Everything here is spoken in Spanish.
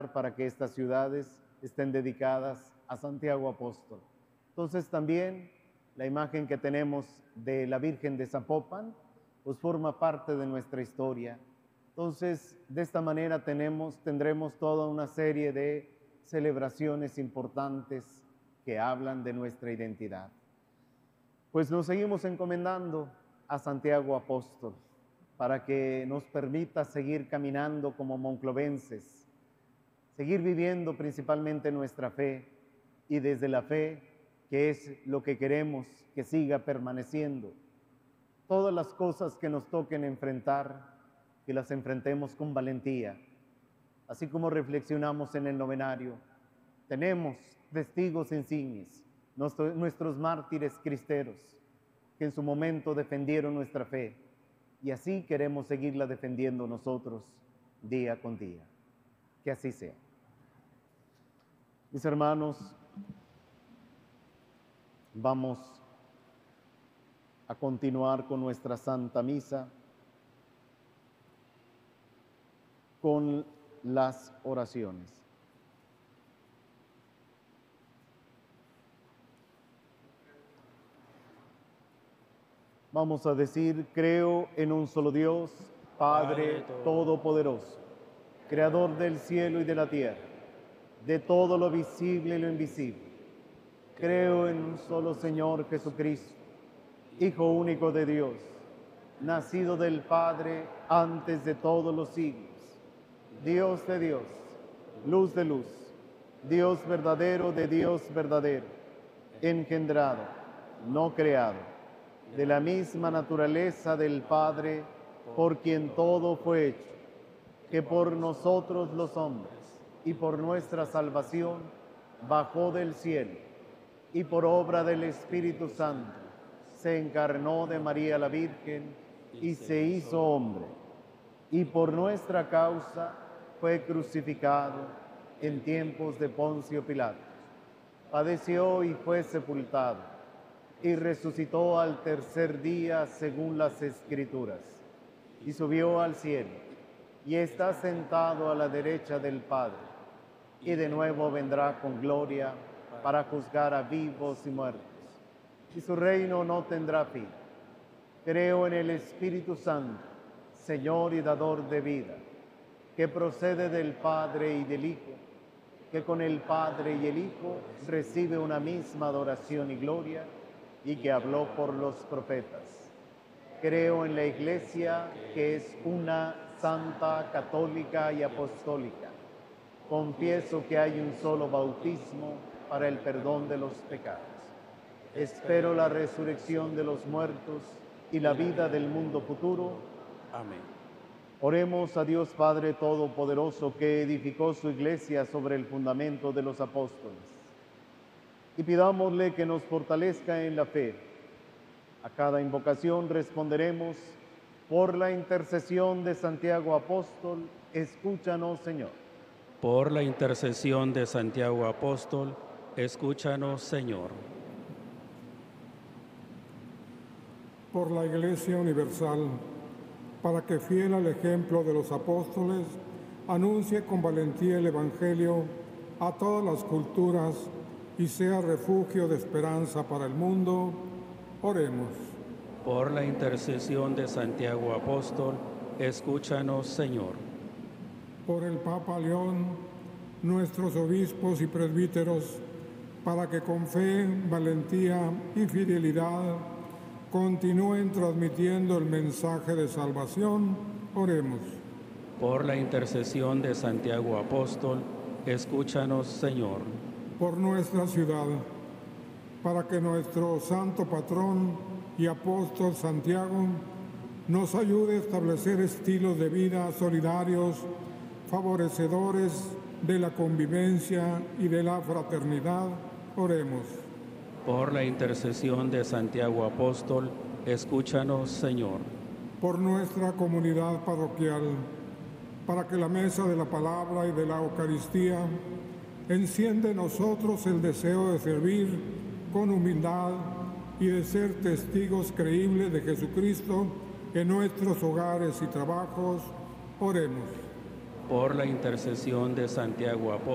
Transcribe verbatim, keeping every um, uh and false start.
para que estas ciudades estén dedicadas a Santiago Apóstol. Entonces también la imagen que tenemos de la Virgen de Zapopan, pues forma parte de nuestra historia. Entonces, de esta manera tenemos, tendremos toda una serie de celebraciones importantes que hablan de nuestra identidad. Pues nos seguimos encomendando a Santiago Apóstol para que nos permita seguir caminando como monclovenses, seguir viviendo principalmente nuestra fe y desde la fe, que es lo que queremos que siga permaneciendo. Todas las cosas que nos toquen enfrentar, que las enfrentemos con valentía. Así como reflexionamos en el novenario, tenemos testigos insignes, nuestro, nuestros mártires cristeros, que en su momento defendieron nuestra fe, y así queremos seguirla defendiendo nosotros día con día. Que así sea. Mis hermanos, vamos a continuar con nuestra Santa Misa, con las oraciones. Vamos a decir: creo en un solo Dios, Padre Todopoderoso, Creador del cielo y de la tierra, de todo lo visible y lo invisible. Creo en un solo Señor Jesucristo, Hijo único de Dios, nacido del Padre antes de todos los siglos, Dios de Dios, luz de luz, Dios verdadero de Dios verdadero, engendrado, no creado, de la misma naturaleza del Padre, por quien todo fue hecho, que por nosotros los hombres y por nuestra salvación bajó del cielo, y por obra del Espíritu Santo se encarnó de María la Virgen y se hizo hombre, y por nuestra causa fue crucificado en tiempos de Poncio Pilato. Padeció y fue sepultado, y resucitó al tercer día según las Escrituras, y subió al cielo, y está sentado a la derecha del Padre, y de nuevo vendrá con gloria para juzgar a vivos y muertos, y su reino no tendrá fin. Creo en el Espíritu Santo, Señor y dador de vida, que procede del Padre y del Hijo, que con el Padre y el Hijo recibe una misma adoración y gloria, y que habló por los profetas. Creo en la Iglesia, que es una, santa, católica y apostólica. Confieso que hay un solo bautismo para el perdón de los pecados. Espero la resurrección de los muertos y la vida del mundo futuro. Amén. Oremos a Dios Padre Todopoderoso, que edificó su Iglesia sobre el fundamento de los apóstoles. Y pidámosle que nos fortalezca en la fe. A cada invocación responderemos: por la intercesión de Santiago Apóstol, escúchanos, Señor. Por la intercesión de Santiago Apóstol, escúchanos, Señor. Por la Iglesia Universal, para que, fiel al ejemplo de los apóstoles, anuncie con valentía el Evangelio a todas las culturas y sea refugio de esperanza para el mundo, oremos. Por la intercesión de Santiago Apóstol, escúchanos, Señor. Por el Papa León, nuestros obispos y presbíteros, para que con fe, valentía y fidelidad continúen transmitiendo el mensaje de salvación, oremos. Por la intercesión de Santiago Apóstol, escúchanos, Señor. Por nuestra ciudad, para que nuestro santo patrón y apóstol Santiago nos ayude a establecer estilos de vida solidarios, favorecedores de la convivencia y de la fraternidad, oremos. Por la intercesión de Santiago Apóstol, escúchanos, Señor. Por nuestra comunidad parroquial, para que la mesa de la palabra y de la Eucaristía enciende en nosotros el deseo de servir con humildad y de ser testigos creíbles de Jesucristo en nuestros hogares y trabajos, oremos. por la intercesión de Santiago Apóstol,